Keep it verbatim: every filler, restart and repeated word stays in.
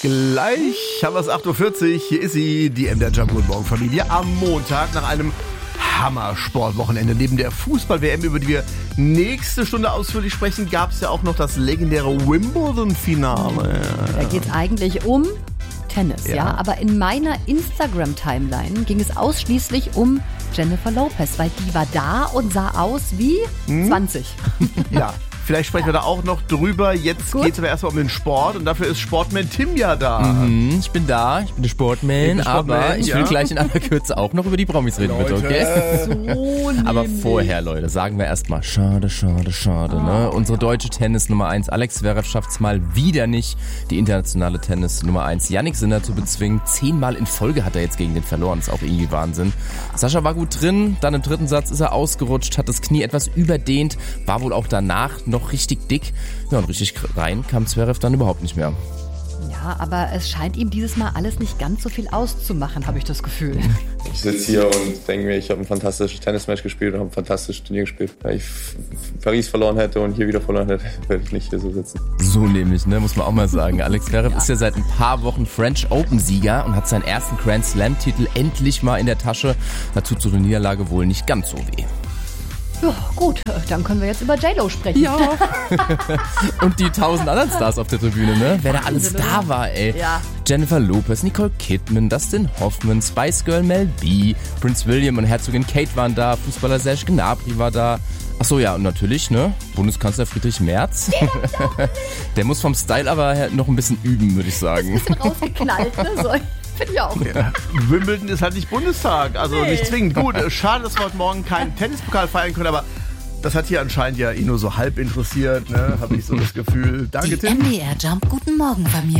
Gleich haben wir es acht Uhr vierzig. Hier ist sie, die M D R Jump. Guten Morgen, Familie. Am Montag nach einem Hammer-Sportwochenende. Neben der Fußball-W M, über die wir nächste Stunde ausführlich sprechen, gab es ja auch noch das legendäre Wimbledon-Finale. Da geht es eigentlich um Tennis, ja. ja. Aber in meiner Instagram-Timeline ging es ausschließlich um Jennifer Lopez, weil die war da und sah aus wie hm? zwanzig. Ja. Vielleicht sprechen wir da auch noch drüber. Jetzt geht es aber erstmal um den Sport und dafür ist Sportman Tim ja da. Mhm, ich bin da, ich bin der Sportman, bin Sportman aber ich will ja. gleich in aller Kürze auch noch über die Promis reden, bitte, okay? So aber vorher, Leute, sagen wir erstmal, schade, schade, schade, oh, ne? Unsere deutsche Tennis Nummer eins, Alex Zverev, schafft es mal wieder nicht, die internationale Tennis Nummer eins, Jannik Sinner zu bezwingen. Zehnmal in Folge hat er jetzt gegen den verloren, ist auch irgendwie Wahnsinn. Sascha war gut drin, dann im dritten Satz ist er ausgerutscht, hat das Knie etwas überdehnt, war wohl auch danach noch noch richtig dick. Ja, und richtig rein kam Zverev dann überhaupt nicht mehr. Ja, aber es scheint ihm dieses Mal alles nicht ganz so viel auszumachen, habe ich das Gefühl. Ich sitze hier und denke mir, ich habe ein fantastisches Tennismatch gespielt und habe ein fantastisches Turnier gespielt. Wenn ich Paris verloren hätte und hier wieder verloren hätte, werde ich nicht hier so sitzen. So nämlich, ne, muss man auch mal sagen. Alex Zverev ja. ist ja seit ein paar Wochen French Open-Sieger und hat seinen ersten Grand Slam-Titel endlich mal in der Tasche. Da tut so eine Niederlage wohl nicht ganz so weh. Ja, gut, dann können wir jetzt über J-Lo sprechen. Ja. Und die tausend anderen Stars auf der Tribüne, ne? Wer da alles da war, ey. Ja. Jennifer Lopez, Nicole Kidman, Dustin Hoffman, Spice Girl Mel B, Prince William und Herzogin Kate waren da, Fußballer Serge Gnabry war da. Achso, ja, und natürlich, ne? Bundeskanzler Friedrich Merz. Der muss vom Style aber noch ein bisschen üben, würde ich sagen. Ein bisschen rausgeknallt, ne? So. Finde ich auch. Ja. Wimbledon ist halt nicht Bundestag, also nee. nicht zwingend. Gut, schade, dass wir heute Morgen keinen Tennispokal feiern können, aber das hat hier anscheinend ja eh nur so halb interessiert, ne? Habe ich so das Gefühl. Danke, die Tim. M D R Jump, guten Morgen bei mir.